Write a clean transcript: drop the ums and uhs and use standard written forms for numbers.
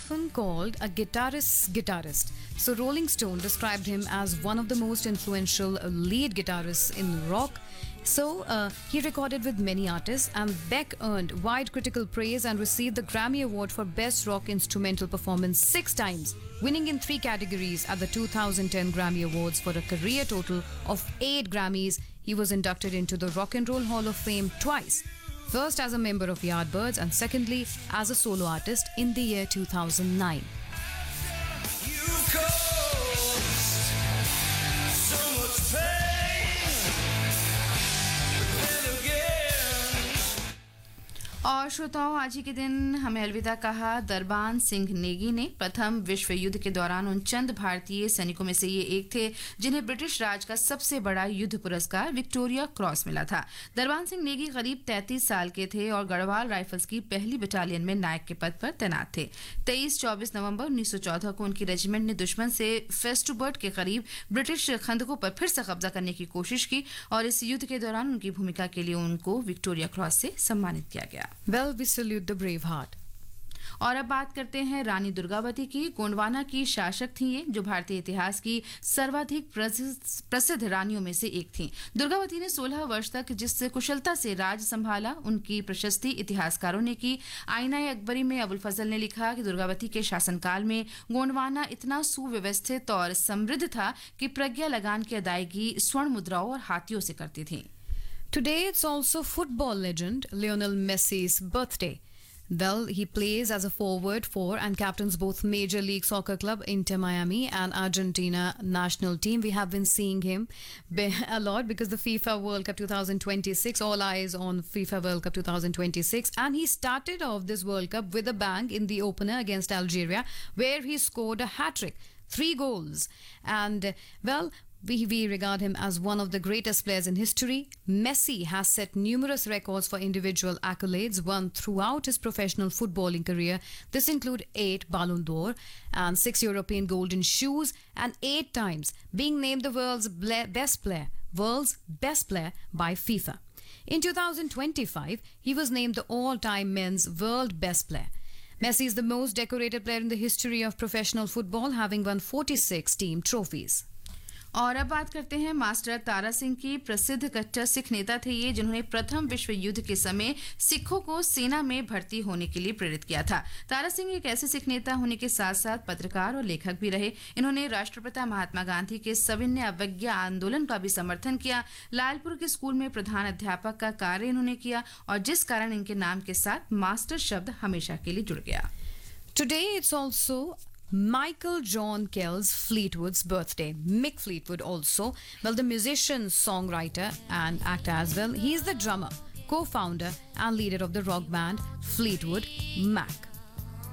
often called a guitarist. So Rolling Stone described him as one of the most influential lead guitarists in rock. So he recorded with many artists, and Beck earned wide critical praise and received the Grammy Award for Best Rock Instrumental Performance 6 times, winning in 3 categories at the 2010 Grammy Awards for a career total of 8 Grammys. He was inducted into the Rock and Roll Hall of Fame twice. First as a member of Yardbirds and secondly as a solo artist in the year 2009. और श्रोताओं, आज ही के दिन हमें अलविदा कहा दरबान सिंह नेगी ने। प्रथम विश्व युद्ध के दौरान उन चंद भारतीय सैनिकों में से ये एक थे जिन्हें ब्रिटिश राज का सबसे बड़ा युद्ध पुरस्कार विक्टोरिया क्रॉस मिला था। दरबान सिंह नेगी करीब 33 साल के थे और गढ़वाल राइफल्स की पहली बटालियन में नायक के पद पर तैनात थे। 23-24 नवंबर 1914 को उनकी रेजिमेंट ने दुश्मन से फेस्टुबर्ट के करीब ब्रिटिश खंदकों पर फिर से कब्जा करने की कोशिश की और इस युद्ध के दौरान उनकी भूमिका के लिए उनको विक्टोरिया क्रॉस से सम्मानित किया गया। Well, we salute the brave heart. और अब बात करते हैं रानी दुर्गावती की। गोंडवाना की शासक थी ये, जो भारतीय इतिहास की सर्वाधिक प्रसिद्ध रानियों में से एक थी। दुर्गावती ने 16 वर्ष तक जिस कुशलता से राज संभाला, उनकी प्रशस्ति इतिहासकारों ने की। आईना अकबरी में अबुल फजल ने लिखा कि दुर्गावती के शासनकाल में गोंडवाना इतना सुव्यवस्थित और समृद्ध था कि प्रज्ञा लगान की अदायगी स्वर्ण मुद्राओं और हाथियों से करती थी। Today it's also football legend Lionel Messi's birthday. Well, he plays as a forward for and captains both Major League Soccer club Inter Miami and Argentina national team. We have been seeing him a lot because the FIFA World Cup 2026, all eyes on FIFA World Cup 2026, and he started off this World Cup with a bang in the opener against Algeria, where he scored a hat-trick, 3 goals. And well, we regard him as one of the greatest players in history. Messi has set numerous records for individual accolades won throughout his professional footballing career. This include 8 Ballon d'Or and 6 European Golden Shoes, and 8 times being named the world's best player by FIFA. In 2025, he was named the all-time men's world best player. Messi is the most decorated player in the history of professional football, having won 46 team trophies. और अब बात करते हैं master Tara Singh की। प्रसिद्ध कट्टर सिख नेता थे ये, जिन्होंने प्रथम विश्व युद्ध के समय सिखों को सेना में भर्ती होने के लिए प्रेरित किया था। तारा सिंह एक ऐसे सिख नेता होने के साथ साथ पत्रकार और लेखक भी रहे। इन्होंने राष्ट्रपिता महात्मा गांधी के सविनय अवज्ञा आंदोलन का भी समर्थन किया। लालपुर के स्कूल में प्रधान अध्यापक का कार्य इन्होंने किया और जिस कारण इनके नाम के साथ मास्टर शब्द हमेशा के लिए जुड़ गया। Today it's also Michael John Kells Fleetwood's birthday. Mick Fleetwood also. Well, the musician, songwriter and actor as well. He is the drummer, co-founder and leader of the rock band Fleetwood Mac.